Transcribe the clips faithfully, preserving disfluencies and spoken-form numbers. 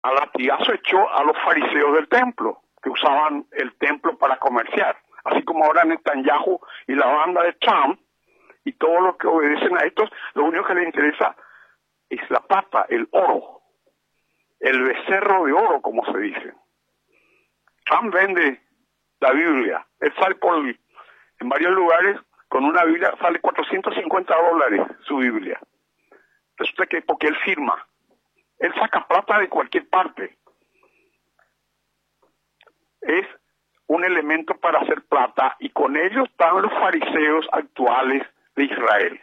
a latigazo echó a los fariseos del templo, que usaban el templo para comerciar. Así como ahora Netanyahu y la banda de Trump y todos los que obedecen a estos, lo único que les interesa es la plata, el oro, el becerro de oro, como se dice. Trump vende la Biblia. Él sale por el, en varios lugares con una Biblia, sale cuatrocientos cincuenta dólares su Biblia. Resulta que porque él firma. Él saca plata de cualquier parte. Es un elemento para hacer plata, y con ellos están los fariseos actuales de Israel.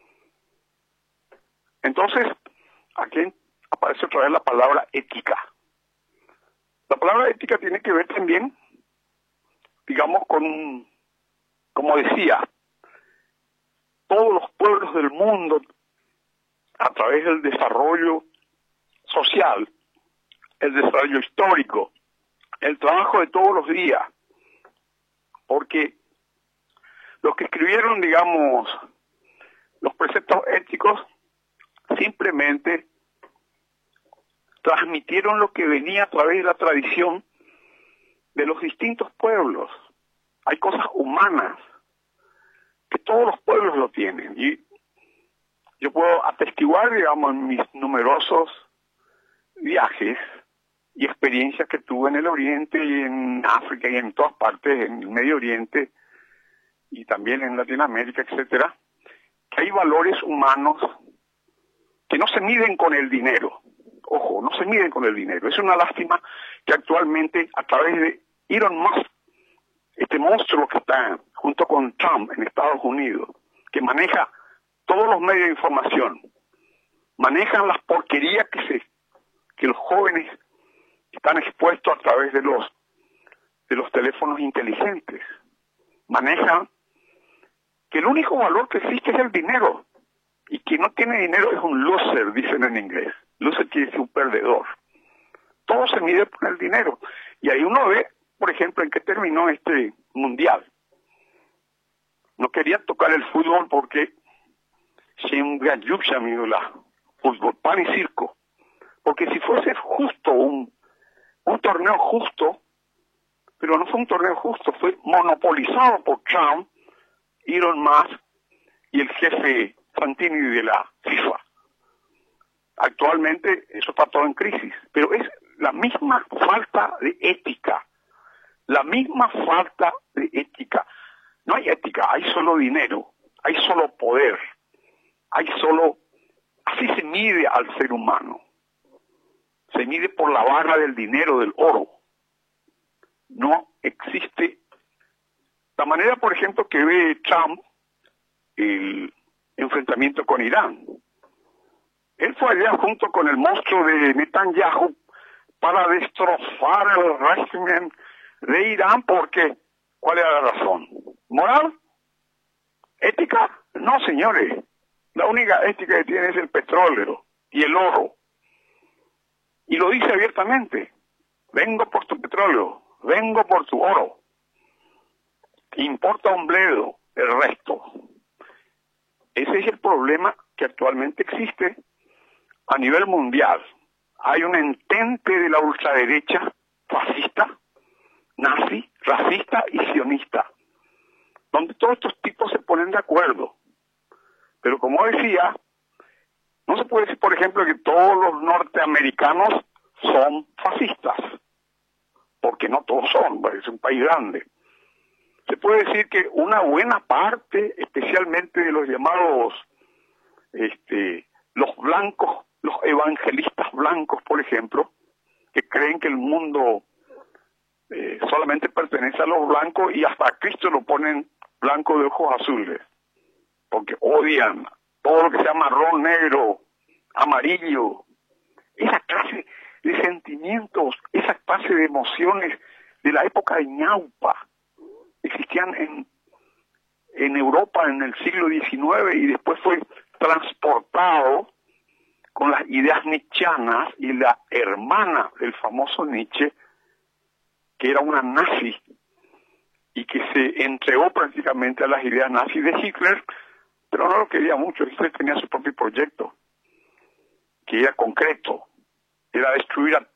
Entonces, aquí aparece otra vez la palabra ética. La palabra ética tiene que ver también, digamos, con, como decía, todos los pueblos del mundo, a través del desarrollo social, el desarrollo histórico, el trabajo de todos los días, porque los que escribieron, digamos, los preceptos éticos, simplemente transmitieron lo que venía a través de la tradición de los distintos pueblos. Hay cosas humanas que todos los pueblos lo tienen, y yo puedo atestiguar, digamos, en mis numerosos viajes y experiencias que tuve en el Oriente y en África y en todas partes, en el Medio Oriente y también en Latinoamérica, etcétera, que hay valores humanos que no se miden con el dinero. Ojo, no se miden con el dinero. Es una lástima que actualmente, a través de Elon Musk, este monstruo que está junto con Trump en Estados Unidos, que maneja todos los medios de información, manejan las porquerías que se que los jóvenes están expuestos a través de los de los teléfonos inteligentes, manejan que el único valor que existe es el dinero, y quien no tiene dinero es un loser, dicen en inglés. Loser quiere decir un perdedor. Todo se mide por el dinero, y ahí uno ve, por ejemplo, en qué terminó este mundial. No quería tocar el fútbol porque fútbol, pan y circo. Porque si fuese justo, un, un torneo justo, pero no fue un torneo justo, fue monopolizado por Trump, Elon Musk y el jefe Fantini de la FIFA. Actualmente eso está todo en crisis, pero es la misma falta de ética, la misma falta de ética. No hay ética, hay solo dinero, hay solo poder, hay solo... Así se mide al ser humano. Se mide por la barra del dinero, del oro. No existe... La manera, por ejemplo, que ve Trump el enfrentamiento con Irán. Él fue allá junto con el monstruo de Netanyahu para destrozar el régimen de Irán, porque ¿cuál era la razón? ¿Moral? ¿Ética? No, señores. La única ética que tiene es el petróleo y el oro. Y lo dice abiertamente. Vengo por tu petróleo, vengo por tu oro. Importa un bledo el resto. Ese es el problema que actualmente existe a nivel mundial. Hay un entente de la ultraderecha fascista, nazi, racista y sionista, donde todos estos tipos se ponen de acuerdo. Pero como decía, no se puede decir, por ejemplo, que todos los norteamericanos son fascistas, porque no todos son, es un país grande. Se puede decir que una buena parte, especialmente de los llamados, este, los blancos, los evangelistas blancos, por ejemplo, que creen que el mundo eh, solamente pertenece a los blancos, y hasta a Cristo lo ponen blanco de ojos azules, porque odian todo lo que sea marrón, negro, amarillo, esa clase de sentimientos, esa clase de emociones de la época de Ñaupa, existían en, en Europa en el siglo diecinueve, y después fue transportado con las ideas nietzscheanas, y la hermana del famoso Nietzsche, que era una nazi, y que se entregó prácticamente a las ideas nazis de Hitler, pero no lo quería mucho. Hitler tenía su propio proyecto, que era concreto, era destruir a